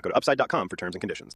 Go to upside.com for terms and conditions.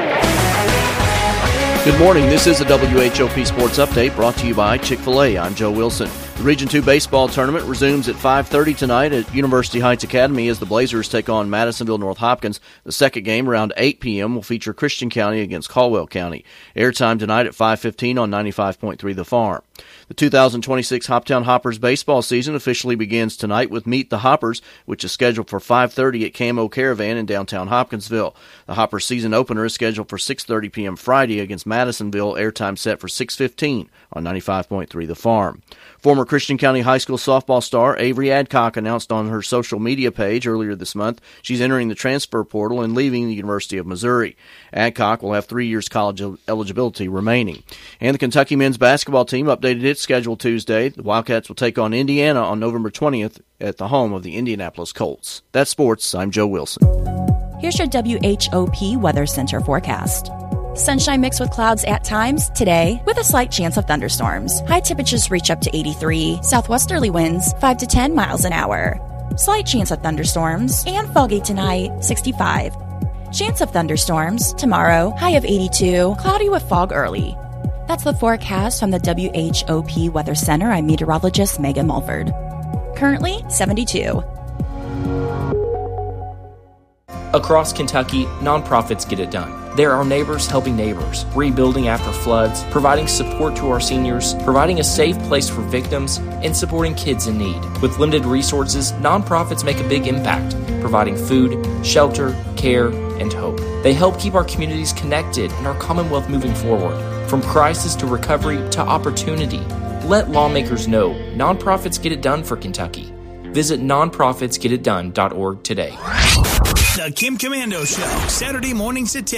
Good morning. This is a WHOP Sports Update brought to you by Chick-fil-A. I'm Joe Wilson. The Region 2 baseball tournament resumes at 5:30 tonight at University Heights Academy as the Blazers take on Madisonville North Hopkins. The second game, around 8 p.m., will feature Christian County against Caldwell County. Airtime tonight at 5:15 on 95.3 The Farm. The 2026 Hoptown Hoppers baseball season officially begins tonight with Meet the Hoppers, which is scheduled for 5:30 at Camo Caravan in downtown Hopkinsville. The Hoppers season opener is scheduled for 6:30 p.m. Friday against Madisonville, airtime set for 6:15 on 95.3 The Farm. Former Christian County High School softball star Avery Adcock announced on her social media page earlier this month she's entering the transfer portal and leaving the University of Missouri. Adcock will have 3 years college eligibility remaining. And the Kentucky men's basketball team updated its schedule Tuesday. The Wildcats will take on Indiana on November 20th at the home of the Indianapolis Colts. That's sports. I'm Joe Wilson. Here's your WHOP Weather Center forecast. Sunshine mixed with clouds at times today with a slight chance of thunderstorms. High temperatures reach up to 83. Southwesterly winds 5 to 10 miles an hour. Slight chance of thunderstorms and foggy tonight, 65. Chance of thunderstorms tomorrow, high of 82. Cloudy with fog early. That's the forecast from the WHOP Weather Center. I'm meteorologist Megan Mulford. Currently 72. Across Kentucky, nonprofits get it done. There are neighbors helping neighbors, rebuilding after floods, providing support to our seniors, providing a safe place for victims, and supporting kids in need. With limited resources, nonprofits make a big impact, providing food, shelter, care, and hope. They help keep our communities connected and our Commonwealth moving forward, from crisis to recovery to opportunity. Let lawmakers know nonprofits get it done for Kentucky. Visit nonprofitsgetitdone.org today. The Kim Komando Show, Saturday mornings at 10.